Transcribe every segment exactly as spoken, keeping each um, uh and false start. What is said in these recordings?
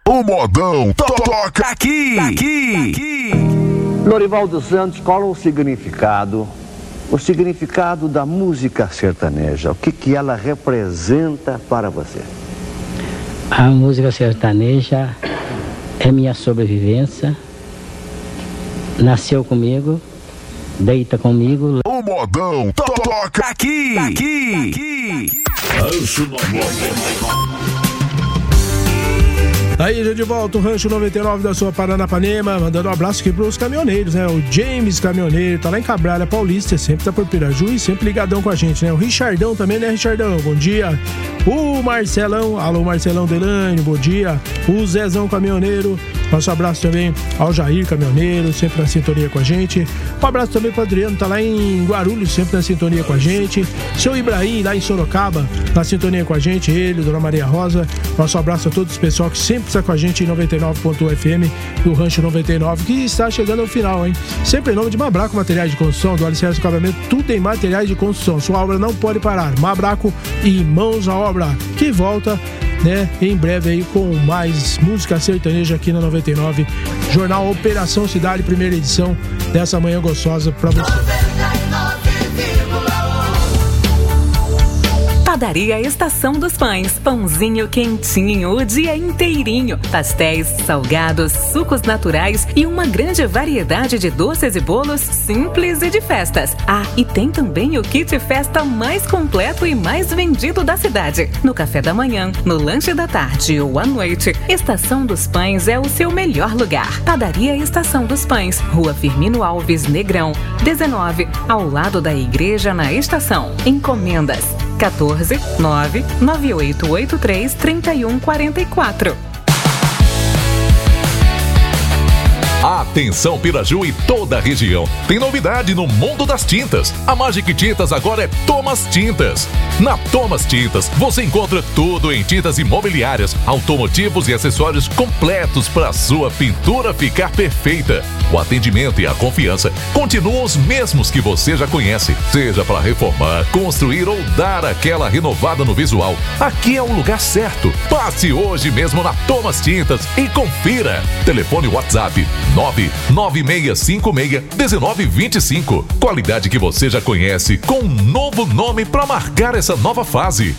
O modão toca aqui, aqui, aqui. Lorivaldo Santos, qual é o significado, o significado da música sertaneja? O que que ela representa para você? A música sertaneja é minha sobrevivência. Nasceu comigo, deita comigo. O modão toca aqui, aqui, aqui. Rancho Aí, já de volta, o Rancho noventa e nove da sua Paranapanema, mandando um abraço aqui pros caminhoneiros, né? O James Caminhoneiro, tá lá em Cabralha Paulista, sempre tá por Piraju e sempre ligadão com a gente, né? O Richardão também, né, Richardão? Bom dia. O Marcelão, alô Marcelão Delane, bom dia. O Zezão Caminhoneiro, nosso abraço também ao Jair Caminhoneiro, sempre na sintonia com a gente. Um abraço também pro Adriano, tá lá em Guarulhos, sempre na sintonia com a gente. Seu Ibrahim, lá em Sorocaba, na sintonia com a gente, ele, Dona Maria Rosa. Nosso abraço a todos os pessoal que sempre está com a gente em noventa e nove ponto um F M do Rancho noventa e nove, que está chegando ao final, hein? Sempre em nome de Mabraco Materiais de Construção, do Alicerce do Acabamento, tudo em materiais de construção. Sua obra não pode parar. Mabraco e mãos à obra, que volta, né, em breve aí com mais música sertaneja aqui na noventa e nove. Jornal Operação Cidade, primeira edição dessa manhã gostosa pra você. Padaria Estação dos Pães. Pãozinho quentinho o dia inteirinho. Pastéis, salgados, sucos naturais e uma grande variedade de doces e bolos simples e de festas. Ah, e tem também o kit festa mais completo e mais vendido da cidade. No café da manhã, no lanche da tarde ou à noite, Estação dos Pães é o seu melhor lugar. Padaria Estação dos Pães, Rua Firmino Alves Negrão, dezenove, ao lado da igreja na estação. Encomendas quatorze, nove, nove oito oito três, três um quatro quatro. Atenção Piraju e toda a região. Tem novidade no mundo das tintas. A Magic Tintas agora é Thomas Tintas. Na Thomas Tintas você encontra tudo em tintas imobiliárias, automotivos e acessórios completos para a sua pintura ficar perfeita. O atendimento e a confiança continuam os mesmos que você já conhece. Seja para reformar, construir ou dar aquela renovada no visual, aqui é o lugar certo. Passe hoje mesmo na Thomas Tintas e confira. Telefone WhatsApp nove nove seis cinco seis um nove dois cinco. Qualidade que você já conhece, com um novo nome para marcar essa nova fase.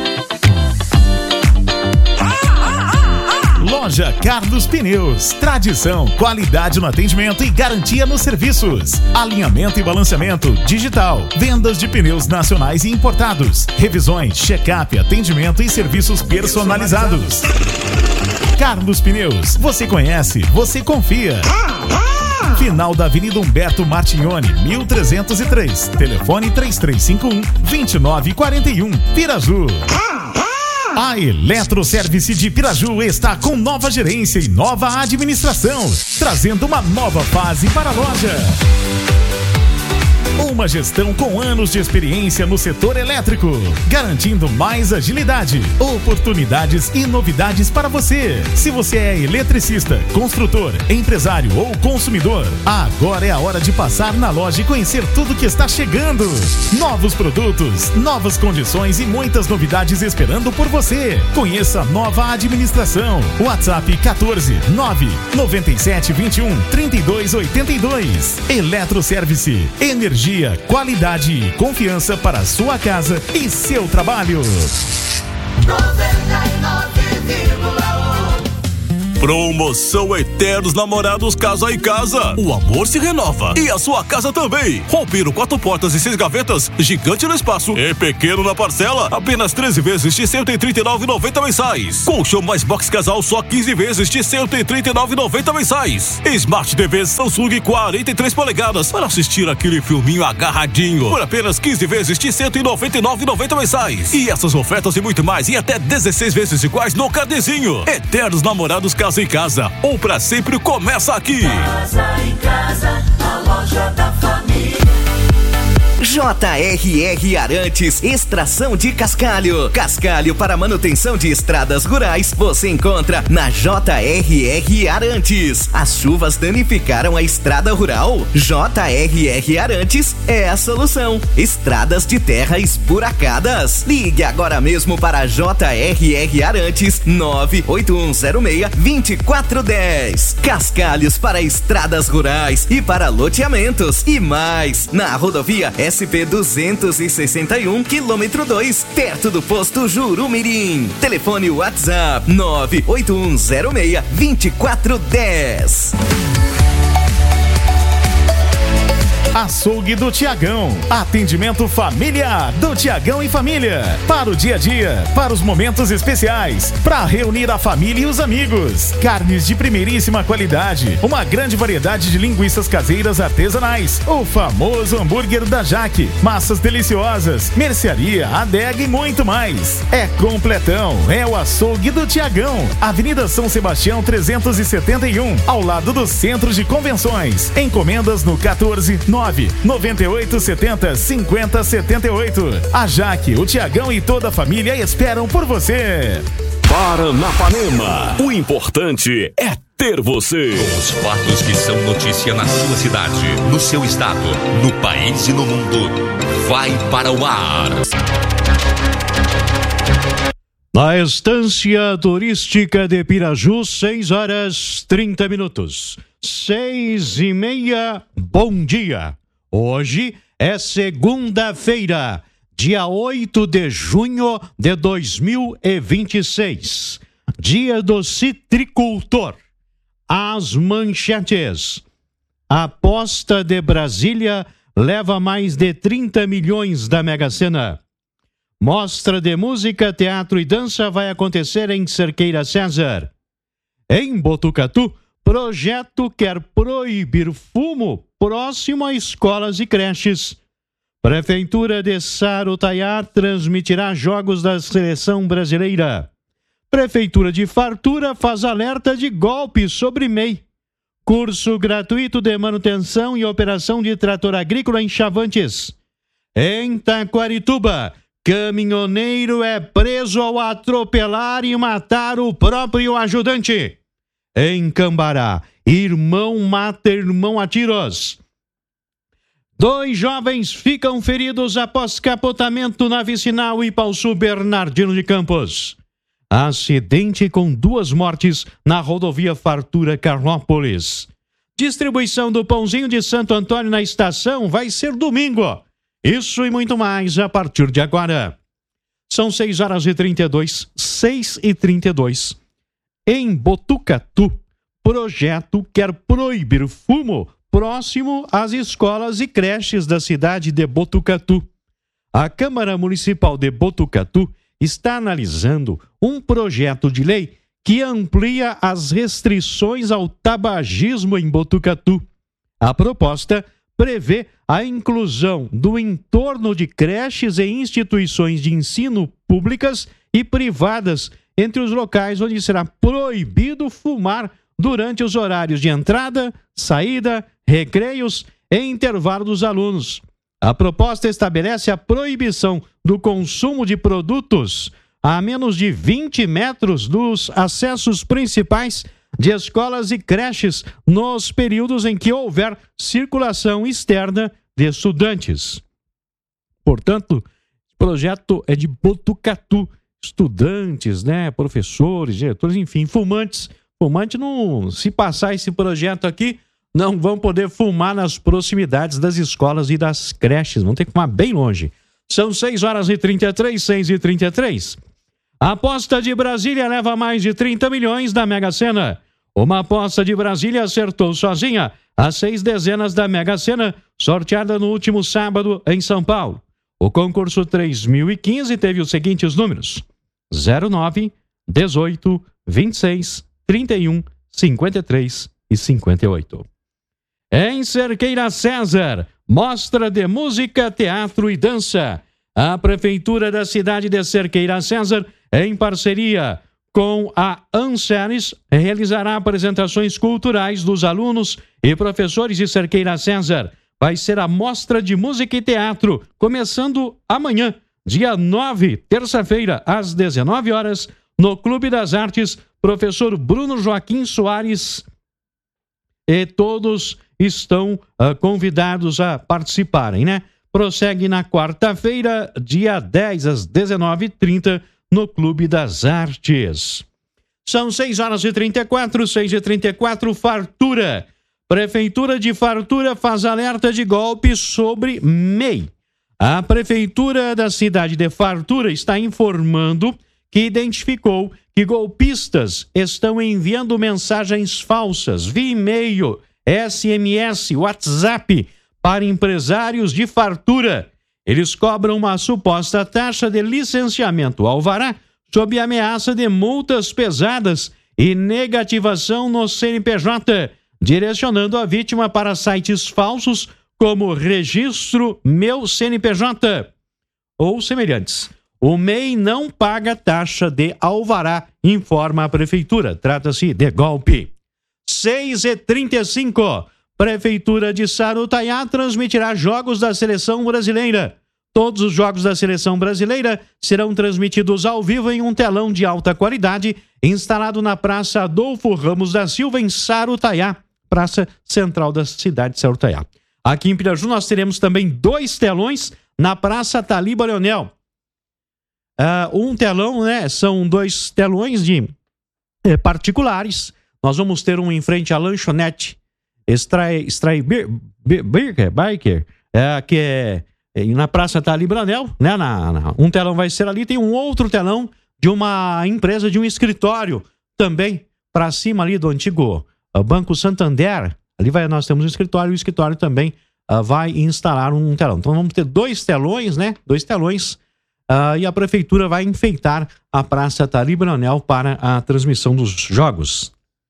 Loja Carlos Pneus. Tradição, qualidade no atendimento e garantia nos serviços. Alinhamento e balanceamento digital. Vendas de pneus nacionais e importados. Revisões, check-up, atendimento e serviços personalizados. Carlos Pneus. Você conhece, você confia. Final da Avenida Humberto Martignoni, mil trezentos e três. Telefone três três cinco um, dois nove quatro um. Piraju. A Eletroservice de Piraju está com nova gerência e nova administração, trazendo uma nova fase para a loja. Uma gestão com anos de experiência no setor elétrico, garantindo mais agilidade, oportunidades e novidades para você. Se você é eletricista, construtor, empresário ou consumidor, agora é a hora de passar na loja e conhecer tudo que está chegando. Novos produtos, novas condições e muitas novidades esperando por você. Conheça a nova administração. WhatsApp quatorze, nove, nove sete, vinte e um, trinta e dois, oitenta e dois. Eletroservice, energia, qualidade e confiança para a sua casa e seu trabalho. noventa e nove vírgula um. Promoção Eternos Namorados Casa em Casa. O amor se renova e a sua casa também. Roupeiro quatro portas e seis gavetas, gigante no espaço e pequeno na parcela. Apenas treze vezes de cento e trinta e nove reais e noventa centavos mensais. Colchão mais box casal só quinze vezes de cento e trinta e nove reais e noventa centavos mensais. Smart T V Samsung quarenta e três polegadas para assistir aquele filminho agarradinho por apenas quinze vezes de cento e noventa e nove reais e noventa centavos mensais. E essas ofertas e muito mais em até dezesseis vezes iguais no cardezinho. Eternos Namorados Casa em Casa, ou pra sempre começa aqui. Casa em Casa, a loja da família. J R R Arantes, extração de cascalho. Cascalho para manutenção de estradas rurais, você encontra na J R R Arantes. As chuvas danificaram a estrada rural? J R R Arantes é a solução. Estradas de terra esburacadas. Ligue agora mesmo para J R R Arantes nove oito um zero seis, dois quatro um zero. Cascalhos para estradas rurais e para loteamentos e mais. Na rodovia S P duzentos e sessenta e um, quilômetro dois, perto do posto Jurumirim. Telefone WhatsApp nove oito um zero seis, dois quatro um zero. Açougue do Tiagão. Atendimento familiar do Tiagão e família. Para o dia a dia, para os momentos especiais, para reunir a família e os amigos. Carnes de primeiríssima qualidade. Uma grande variedade de linguiças caseiras artesanais. O famoso hambúrguer da Jaque. Massas deliciosas. Mercearia, adega e muito mais. É completão. É o Açougue do Tiagão. Avenida São Sebastião trezentos e setenta e um. Ao lado do Centro de Convenções. Encomendas no quatorze nove nove oito sete zero cinco zero sete oito. A Jaque, o Tiagão e toda a família esperam por você. Paranapanema, o importante é ter você. Os fatos que são notícia na sua cidade, no seu estado, no país e no mundo. Vai para o ar. Na estância turística de Piraju, seis horas trinta minutos. Seis e meia, bom dia. Hoje é segunda-feira, dia oito de junho de dois mil e vinte e seis. Dia do citricultor. As manchetes. A aposta de Brasília leva mais de trinta milhões da Mega Sena. Mostra de música, teatro e dança vai acontecer em Cerqueira César. Em Botucatu, projeto quer proibir fumo próximo a escolas e creches. Prefeitura de Sarutaiá transmitirá jogos da seleção brasileira. Prefeitura de Fartura faz alerta de golpe sobre M E I. Curso gratuito de manutenção e operação de trator agrícola em Chavantes. Em Taquarituba, caminhoneiro é preso ao atropelar e matar o próprio ajudante. Em Cambará, irmão mata irmão a tiros. Dois jovens ficam feridos após capotamento na vicinal Ipauçu Bernardino de Campos. Acidente com duas mortes na rodovia Fartura Carlópolis. Distribuição do pãozinho de Santo Antônio na estação vai ser domingo. Isso e muito mais a partir de agora. São seis horas e trinta e dois, seis e trinta e dois. Em Botucatu, projeto quer proibir fumo próximo às escolas e creches da cidade de Botucatu. A Câmara Municipal de Botucatu está analisando um projeto de lei que amplia as restrições ao tabagismo em Botucatu. A proposta prevê a inclusão do entorno de creches e instituições de ensino públicas e privadas entre os locais onde será proibido fumar durante os horários de entrada, saída, recreios e intervalo dos alunos. A proposta estabelece a proibição do consumo de produtos a menos de vinte metros dos acessos principais de escolas e creches nos períodos em que houver circulação externa de estudantes. Portanto, o projeto é de Botucatu. Estudantes, né, professores, diretores, enfim, fumantes. Fumante não, se passar esse projeto aqui, não vão poder fumar nas proximidades das escolas e das creches. Vão ter que fumar bem longe. São seis horas e trinta e três, seis e trinta e três. A aposta de Brasília leva mais de trinta milhões da Mega Sena. Uma aposta de Brasília acertou sozinha as seis dezenas da Mega Sena, sorteada no último sábado em São Paulo. O concurso três mil e quinze teve os seguintes números: zero nove, dezoito, vinte e seis, trinta e um, cinquenta e três e cinquenta e oito. Em Cerqueira César, mostra de música, teatro e dança. A Prefeitura da cidade de Cerqueira César, em parceria com a Anseres, realizará apresentações culturais dos alunos e professores de Cerqueira César, vai ser a Mostra de Música e Teatro, começando amanhã, dia nove, terça-feira, às dezenove horas, no Clube das Artes, professor Bruno Joaquim Soares, e todos estão uh, convidados a participarem, né? Prossegue na quarta-feira, dia dez, às dezenove e trinta, no Clube das Artes. São seis horas e trinta e quatro, seis e trinta e quatro, Fartura. Prefeitura de Fartura faz alerta de golpe sobre M E I. A Prefeitura da cidade de Fartura está informando que identificou que golpistas estão enviando mensagens falsas via e-mail, S M S, WhatsApp para empresários de Fartura. Eles cobram uma suposta taxa de licenciamento alvará sob ameaça de multas pesadas e negativação no C N P J, direcionando a vítima para sites falsos como Registro Meu C N P J ou semelhantes. O M E I não paga taxa de alvará, informa a Prefeitura. Trata-se de golpe. seis e trinta e cinco. Prefeitura de Sarutaiá transmitirá jogos da Seleção Brasileira. Todos os jogos da Seleção Brasileira serão transmitidos ao vivo em um telão de alta qualidade instalado na Praça Adolfo Ramos da Silva, em Sarutaiá, praça central da cidade de Sarutaiá. Aqui em Piraju nós teremos também dois telões na Praça Taliba Leonel. Uh, um telão, né? São dois telões de eh, particulares. Nós vamos ter um em frente à lanchonete Stray, Stray Beer, Beer, Beer, Biker, é, que é na Praça Taliba Leonel, né? Na, na, um telão vai ser ali, tem um outro telão de uma empresa, de um escritório também, para cima ali do antigo uh, Banco Santander. Ali vai, nós temos um escritório, e o escritório também uh, vai instalar um telão. Então vamos ter dois telões, né? Dois telões. Uh, e a Prefeitura vai enfeitar a Praça Taliba Leonel para a transmissão dos jogos.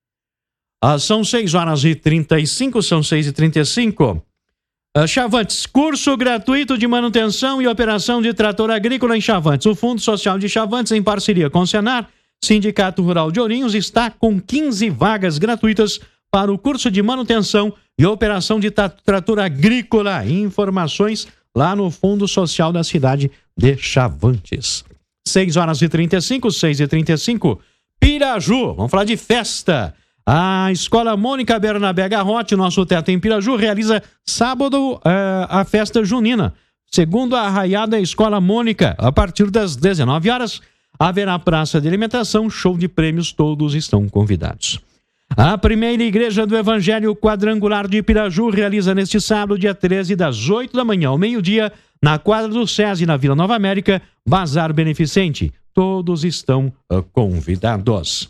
Uh, são seis horas e trinta e cinco, são seis e trinta e cinco. Uh, Chavantes, curso gratuito de manutenção e operação de trator agrícola em Chavantes. O Fundo Social de Chavantes, em parceria com o Senar, Sindicato Rural de Ourinhos, está com quinze vagas gratuitas para o curso de manutenção e operação de trator agrícola. Informações lá no Fundo Social da cidade de Chavantes. seis horas e trinta e cinco, seis e trinta e cinco. Piraju, vamos falar de festa. A Escola Mônica Bernabé Garrote, nosso teto em Piraju, realiza sábado uh, a festa junina. Segundo a arraiada Escola Mônica, a partir das dezenove horas, haverá praça de alimentação, show de prêmios, todos estão convidados. A primeira igreja do Evangelho Quadrangular de Piraju realiza neste sábado, dia treze, das oito da manhã ao meio-dia, na quadra do SESI, na Vila Nova América, Bazar Beneficente. Todos estão uh, convidados.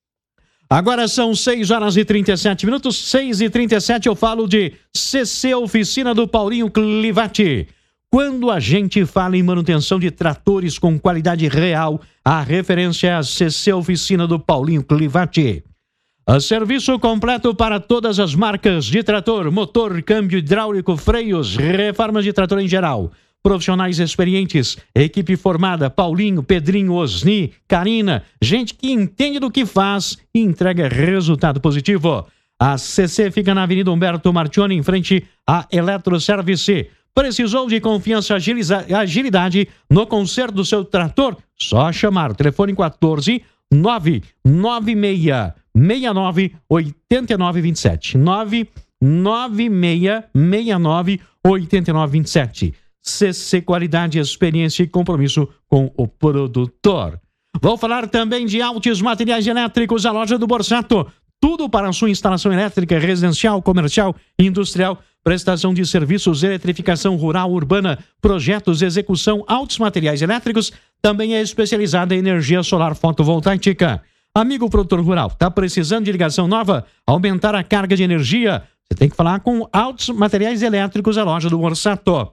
Agora são seis horas e trinta e sete minutos, seis e trinta e sete, eu falo de C C Oficina do Paulinho Clivati. Quando a gente fala em manutenção de tratores com qualidade real, a referência é a C C Oficina do Paulinho Clivati. A serviço completo para todas as marcas de trator, motor, câmbio hidráulico, freios, reformas de trator em geral. Profissionais experientes, equipe formada, Paulinho, Pedrinho, Osni, Karina, gente que entende do que faz e entrega resultado positivo. A C C fica na Avenida Humberto Martioni, em frente à Eletroservice. Precisou de confiança e agilidade no conserto do seu trator? Só chamar. Telefone quatorze, nove nove seis, seis nove, oito nove dois sete. nove nove seis, seis nove, oito nove dois sete. C C Qualidade, experiência e compromisso com o produtor. Vou falar também de Altis Materiais Elétricos, a loja do Borsato. Tudo para a sua instalação elétrica, residencial, comercial, industrial, prestação de serviços, eletrificação rural, urbana, projetos, execução. Altis Materiais Elétricos também é especializada em energia solar fotovoltaica. Amigo produtor rural, está precisando de ligação nova? Aumentar a carga de energia? Você tem que falar com Altis Materiais Elétricos, a loja do Borsato.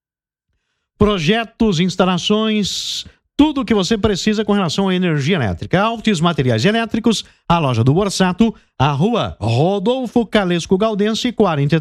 Projetos, instalações, tudo o que você precisa com relação à energia elétrica. Altis Materiais Elétricos, a loja do Borsato, a rua Rodolfo Calesco Galdense, quarenta